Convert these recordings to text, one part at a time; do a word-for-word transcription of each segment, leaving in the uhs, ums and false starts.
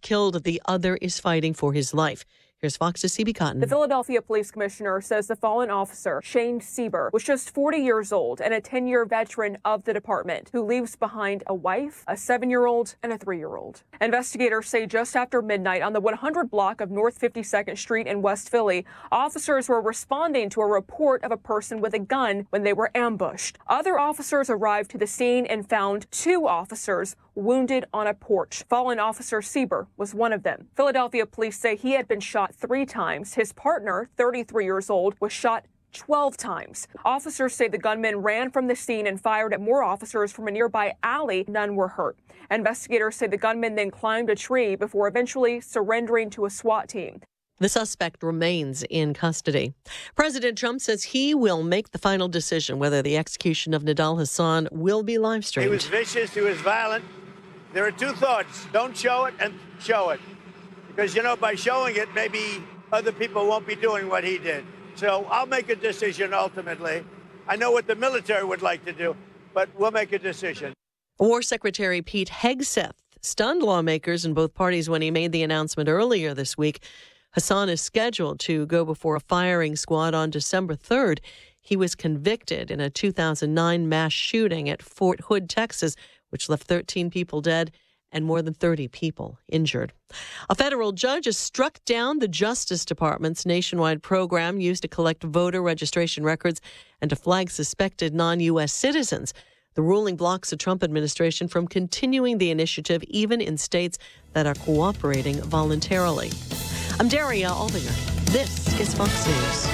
killed. The other is fighting for his life. Here's Fox's C B Cotton. The Philadelphia Police Commissioner says the fallen officer, Shane Sieber, was just forty years old and a ten-year veteran of the department who leaves behind a wife, a seven-year-old, and a three-year-old. Investigators say just after midnight on the one hundred block of North fifty-second Street in West Philly, officers were responding to a report of a person with a gun when they were ambushed. Other officers arrived to the scene and found two officers wounded on a porch. Fallen officer Sieber was one of them. Philadelphia police say he had been shot three times. His partner, thirty-three years old, was shot twelve times. Officers say the gunman ran from the scene and fired at more officers from a nearby alley. None were hurt. Investigators say the gunman then climbed a tree before eventually surrendering to a SWAT team. The suspect remains in custody. President Trump says he will make the final decision whether the execution of Nidal Hasan will be live streamed. He was vicious. He was violent. There are two thoughts. Don't show it and show it. Because, you know, by showing it, maybe other people won't be doing what he did. So I'll make a decision ultimately. I know what the military would like to do, but we'll make a decision. War Secretary Pete Hegseth stunned lawmakers in both parties when he made the announcement earlier this week. Hasan is scheduled to go before a firing squad on December third. He was convicted in a two thousand nine mass shooting at Fort Hood, Texas, which left thirteen people dead and more than thirty people injured. A federal judge has struck down the Justice Department's nationwide program used to collect voter registration records and to flag suspected non-U S citizens. The ruling blocks the Trump administration from continuing the initiative, even in states that are cooperating voluntarily. I'm Daria Albinger. This is Fox News.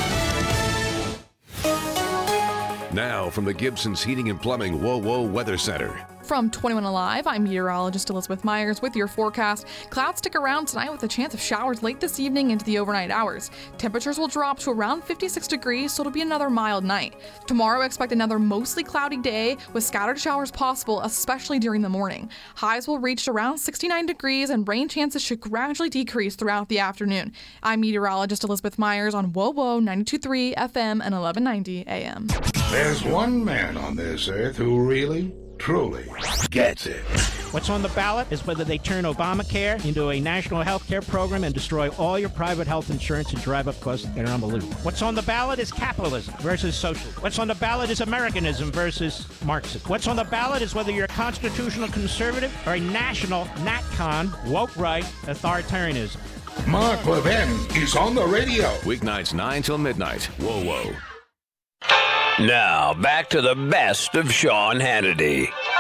Now from the Gibson's Heating and Plumbing Whoa Whoa Weather Center. From twenty-one Alive, I'm meteorologist Elizabeth Myers with your forecast. Clouds stick around tonight with a chance of showers late this evening into the overnight hours. Temperatures will drop to around fifty-six degrees, so it'll be another mild night. Tomorrow, expect another mostly cloudy day with scattered showers possible, especially during the morning. Highs will reach around sixty-nine degrees and rain chances should gradually decrease throughout the afternoon. I'm meteorologist Elizabeth Myers on Whoa Whoa ninety-two point three F M and eleven ninety A M. There's one man on this earth who really, truly gets it. What's on the ballot is whether they turn Obamacare into a national health care program and destroy all your private health insurance and drive up costs that are unbelievable. What's on the ballot is capitalism versus socialism. What's on the ballot is Americanism versus Marxism. What's on the ballot is whether you're a constitutional conservative or a national NatCon, woke right, authoritarianism. Mark Levin is on the radio. Weeknights nine till midnight. Whoa, whoa. Now, back to the best of Sean Hannity.